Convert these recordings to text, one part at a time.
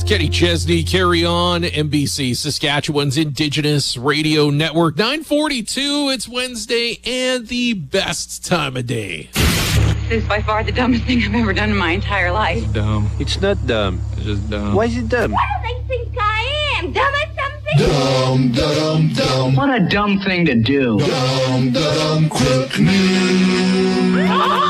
Kenny Chesney, Carry On, NBC, Saskatchewan's Indigenous Radio Network. 9:42, it's Wednesday, and the best time of day. This is by far the dumbest thing I've ever done in my entire life. Dumb. It's not dumb. It's just dumb. Why is it dumb? What do they think I am? Dumb as something? Dumb, da-dum, dumb. What a dumb thing to do. Dumb, da-dum, quick news.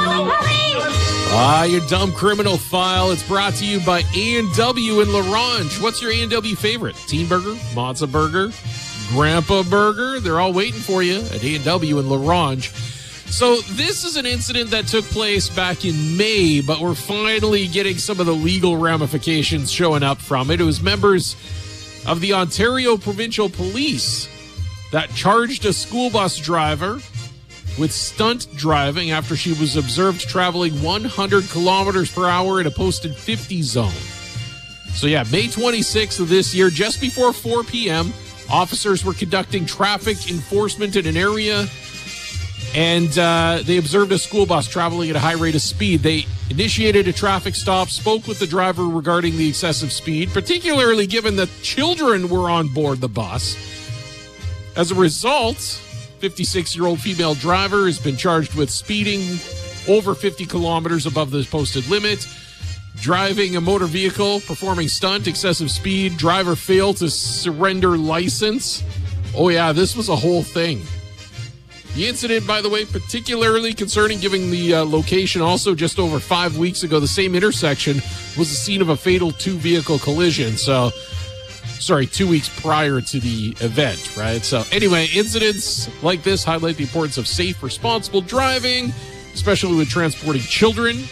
Your dumb criminal file. It's brought to you by A&W in La Ronge. What's your A&W favorite? Teen Burger, Matza Burger, Grandpa Burger? They're all waiting for you at A&W in La Ronge. So this is an incident that took place back in May, but we're finally getting some of the legal ramifications showing up from it. It was members of the Ontario Provincial Police that charged a school bus driver with stunt driving after she was observed traveling 100 kilometers per hour in a posted 50 zone. So yeah, May 26th of this year, just before 4 p.m., officers were conducting traffic enforcement in an area, and they observed a school bus traveling at a high rate of speed. They initiated a traffic stop, spoke with the driver regarding the excessive speed, particularly given that children were on board the bus. As a result, 56-year-old female driver has been charged with speeding over 50 kilometers above the posted limit, driving a motor vehicle, performing stunt, excessive speed, driver failed to surrender license. Oh yeah, this was a whole thing. The incident, by the way, particularly concerning given the location. Also, just over 5 weeks ago, the same intersection was the scene of a fatal two-vehicle collision. 2 weeks prior to the event, right? So anyway, incidents like this highlight the importance of safe, responsible driving, especially with transporting children